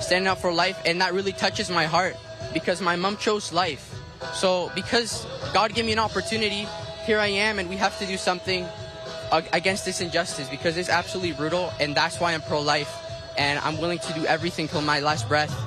standing up for life, and that really touches my heart because my mom chose life. So because God gave me an opportunity, here I am, and we have to do something against this injustice because it's absolutely brutal, and that's why I'm pro-life, and I'm willing to do everything till my last breath